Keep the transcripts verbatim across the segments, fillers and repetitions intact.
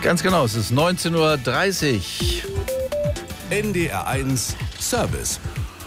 Ganz genau, es ist neunzehn Uhr dreißig. N D R eins Service.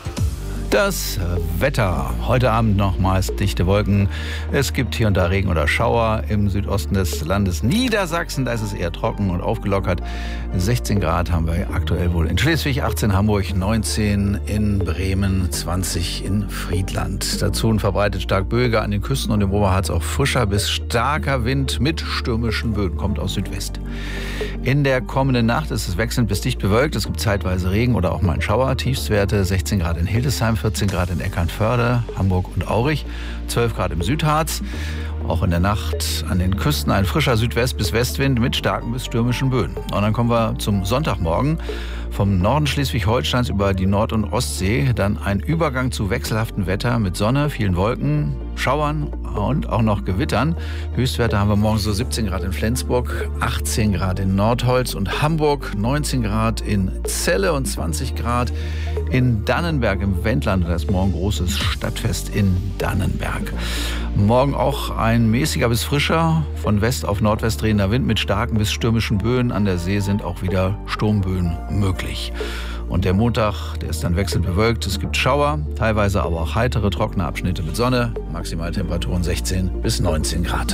Das Wetter. Heute Abend nochmals dichte Wolken. Es gibt hier und da Regen oder Schauer. Im Südosten des Landes Niedersachsen, da ist es eher trocken und aufgelockert. sechzehn Grad haben wir aktuell wohl in Schleswig, achtzehn Hamburg, neunzehn in Bremen, zwanzig in Friedland. Dazu ein verbreitet stark Böiger an den Küsten und im Oberharz auch frischer bis starker Wind mit stürmischen Böen. Kommt aus Südwest. In der kommenden Nacht ist es wechselnd bis dicht bewölkt. Es gibt zeitweise Regen oder auch mal einen Schauer. Tiefstwerte sechzehn Grad in Hildesheim, vierzehn Grad in Eckernförde, Hamburg und Aurich, zwölf Grad im Südharz. Auch in der Nacht an den Küsten ein frischer Südwest- bis Westwind mit starken bis stürmischen Böen. Und dann kommen wir zum Sonntagmorgen. Vom Norden Schleswig-Holsteins über die Nord- und Ostsee dann ein Übergang zu wechselhaftem Wetter mit Sonne, vielen Wolken, Schauern und auch noch Gewittern. Höchstwerte haben wir morgen so siebzehn Grad in Flensburg, achtzehn Grad in Nordholz und Hamburg, neunzehn Grad in Celle und zwanzig Grad in Dannenberg im Wendland. Da ist morgen großes Stadtfest in Dannenberg. Morgen auch ein mäßiger bis frischer, von West auf Nordwest drehender Wind mit starken bis stürmischen Böen. An der See sind auch wieder Sturmböen möglich. Und der Montag, der ist dann wechselnd bewölkt. Es gibt Schauer, teilweise aber auch heitere, trockene Abschnitte mit Sonne. Maximaltemperaturen sechzehn bis neunzehn Grad.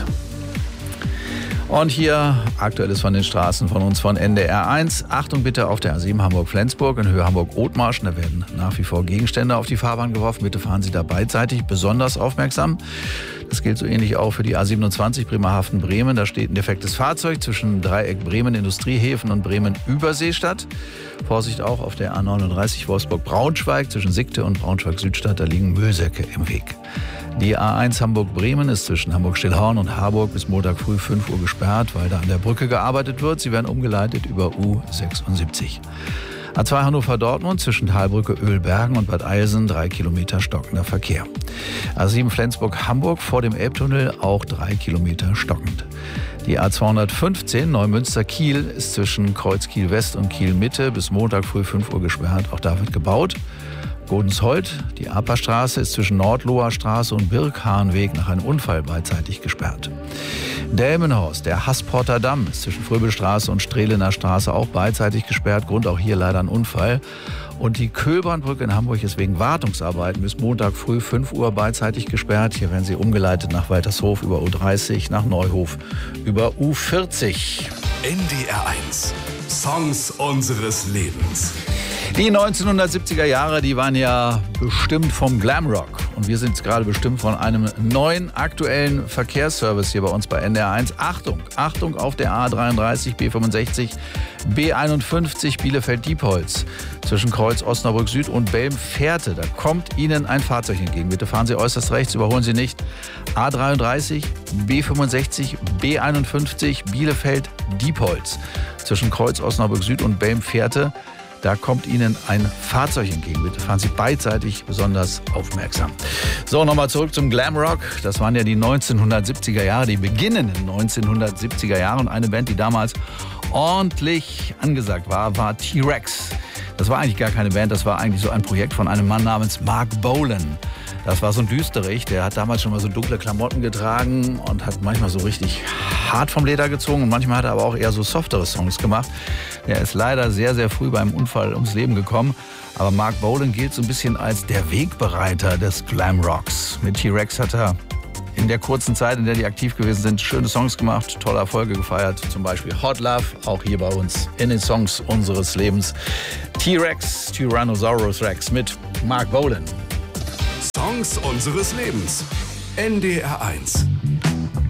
Und hier aktuelles von den Straßen von uns von N D R eins. Achtung bitte auf der A sieben Hamburg-Flensburg in Höhe Hamburg-Othmarschen. Da werden nach wie vor Gegenstände auf die Fahrbahn geworfen. Bitte fahren Sie da beidseitig besonders aufmerksam. Das gilt so ähnlich auch für die A siebenundzwanzig Bremerhaven-Bremen. Da steht ein defektes Fahrzeug zwischen Dreieck Bremen Industriehäfen und Bremen Überseestadt. Vorsicht auch auf der A neununddreißig Wolfsburg-Braunschweig zwischen Sickte und Braunschweig-Südstadt. Da liegen Müllsäcke im Weg. Die A eins Hamburg-Bremen ist zwischen Hamburg-Stillhorn und Harburg bis Montag früh fünf Uhr gesperrt, weil da an der Brücke gearbeitet wird. Sie werden umgeleitet über U sechsundsiebzig. A zwei Hannover-Dortmund zwischen Talbrücke, Ölbergen und Bad Eilsen drei Kilometer stockender Verkehr. A sieben Flensburg-Hamburg vor dem Elbtunnel auch drei Kilometer stockend. Die A zweihundertfünfzehn Neumünster-Kiel ist zwischen Kreuz Kiel-West und Kiel-Mitte bis Montag früh fünf Uhr gesperrt. Auch da wird gebaut. Godensholt, die Aperstraße ist zwischen Nordloher Straße und Birkhahnweg nach einem Unfall beidseitig gesperrt. Delmenhorst, der Hassporter Damm ist zwischen Fröbelstraße und Strehlener Straße auch beidseitig gesperrt. Grund auch hier leider ein Unfall. Und die Köhlbahnbrücke in Hamburg ist wegen Wartungsarbeiten bis Montag früh fünf Uhr beidseitig gesperrt. Hier werden sie umgeleitet nach Waltershof über U dreißig, nach Neuhof über U vierzig. N D R eins. Songs unseres Lebens. Die neunzehnhundertsiebziger Jahre, die waren ja bestimmt vom Glamrock. Und wir sind gerade bestimmt von einem neuen aktuellen Verkehrsservice hier bei uns bei N D R eins. Achtung, Achtung auf der A dreiunddreißig, B fünfundsechzig, B einundfünfzig Bielefeld-Diepholz zwischen Kreuz Osnabrück Süd und Belm-Fährte. Da kommt Ihnen ein Fahrzeug entgegen. Bitte fahren Sie äußerst rechts, überholen Sie nicht. A dreiunddreißig, B fünfundsechzig, B einundfünfzig Bielefeld-Diepholz zwischen Kreuz Osnabrück Süd und Belm-Fährte. Da kommt Ihnen ein Fahrzeug entgegen. Bitte fahren Sie beidseitig besonders aufmerksam. So, nochmal zurück zum Glamrock. Das waren ja die neunzehnhundertsiebziger Jahre, die beginnenden neunzehnhundertsiebziger Jahre. Und eine Band, die damals ordentlich angesagt war, war T-Rex. Das war eigentlich gar keine Band, das war eigentlich so ein Projekt von einem Mann namens Mark Bolan. Das war so ein Düsterich, der hat damals schon mal so dunkle Klamotten getragen und hat manchmal so richtig hart vom Leder gezogen und manchmal hat er aber auch eher so softere Songs gemacht. Der ist leider sehr, sehr früh beim Unfall ums Leben gekommen. Aber Mark Bolan gilt so ein bisschen als der Wegbereiter des Glamrocks. Mit T-Rex hat er in der kurzen Zeit, in der die aktiv gewesen sind, schöne Songs gemacht, tolle Erfolge gefeiert. Zum Beispiel Hot Love, auch hier bei uns in den Songs unseres Lebens. T-Rex, Tyrannosaurus Rex mit Mark Bolan. Songs unseres Lebens. N D R eins.